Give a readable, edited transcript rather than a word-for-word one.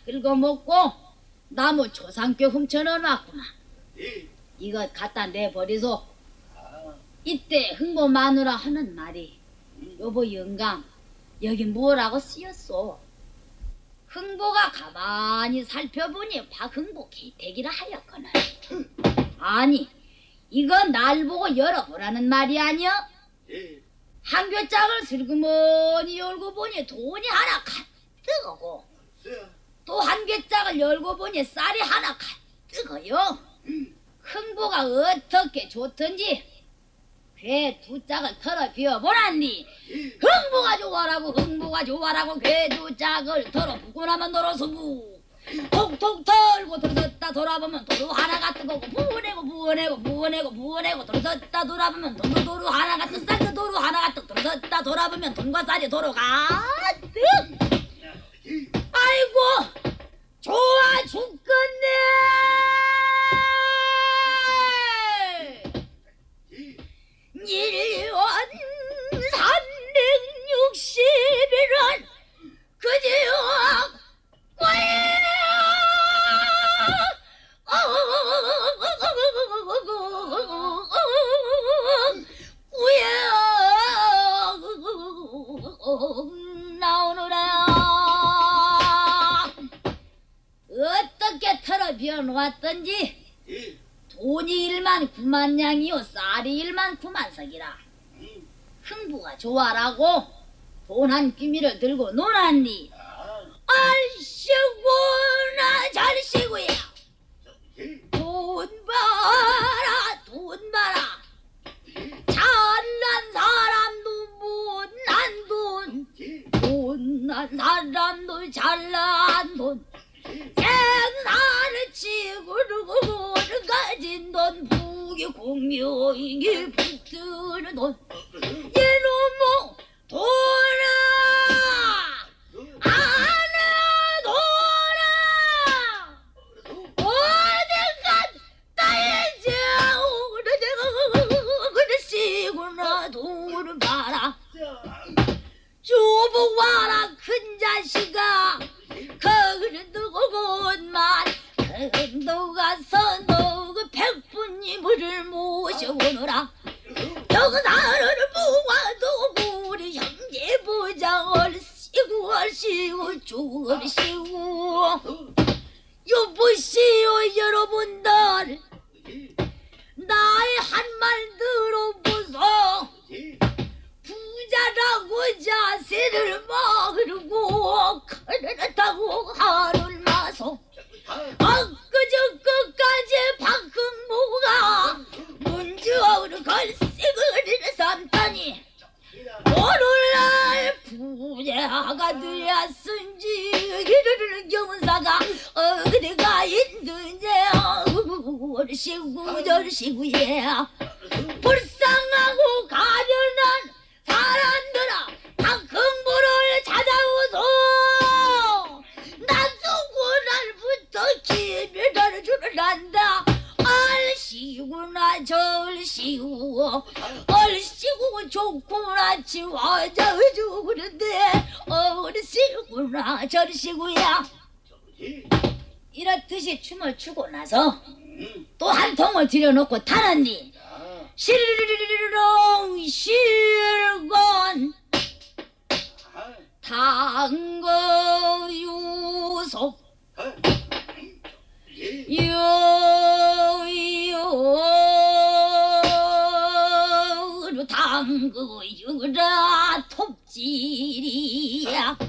긁어먹고 나무 초상교 훔쳐넣어놨구만. 이거 갖다 내버리소. 이때 흥보 마누라 하는 말이 여보 영감 여기 뭐라고 쓰였소? 흥보가 가만히 살펴보니 박흥보 개택이라 하였거늘. 아니 이건 날 보고 열어보라는 말이 아니여? 한 뼘짝을 슬그머니 열고 보니 돈이 하나 가득 오고 또 한 뼘짝을 열고 보니 쌀이 하나 가득 어요. 흥보가 어떻게 좋던지 괴 두 짝을 털어 비워보란니 흥보가 좋아라고 괴 두 짝을 털어 부고 나면 놀어서부 톡톡 털고 들었다 돌아보면 도루 하나가 뜨거고 부어내고 들었다 돌아보면 도루 하나가 뜨 쌀도 도루 하나가 뜨 들었다 돌아보면 돈과 쌀이 도로 가득. 아이고 좋아 죽겠네. 일원 360일은 그지역 나오느라 어떻게 털어 비워놓았던지 돈이 1만 9만 양이요 쌀이 1만 9만 석이라. 흥부가 좋아라고 돈 한 끼미를 들고 놀았니. 알씨구나 잘 쉬고야. 돈 봐라 잘난 사람도 못난 돈 못난 사람도 잘난 돈 생사를 치고르고 가진 돈 부귀 공명이 붙드는 돈 이놈의 돈아 안아 돈아 어디가 따이지 그러시구나 돈을 봐라. 주부 와라 큰 자식아 거기는 누구건만 너 가서 너그 백부님을 모셔오너라. 여기사를 모아도 우리 형제 부장을 시고 죽으시고 여보시오 여러분들 나의 한 말 들어보소. 부자라고 자세를 막으려고 그렇다고 하를 마소. 엊그저 끝까지 박흥모가 문주어를 걸씨그리를 삼다니 오늘날 부자가 되었은지 이르는 경사가 어디가 있느냐. 저르시구예 불쌍하고 가련한 사람들아 박흥부를 찾아오소. 나 누구날부터 기별을 줄란다. 얼씨구나 절씨구 얼씨구 좋구나 지워져 죽는데 얼씨구나 절씨구야. 이렇듯이 춤을 추고 나서 또 한 통을 들여놓고 타는니 실롱실건 당거유소 여여 당거유라 톱질이야.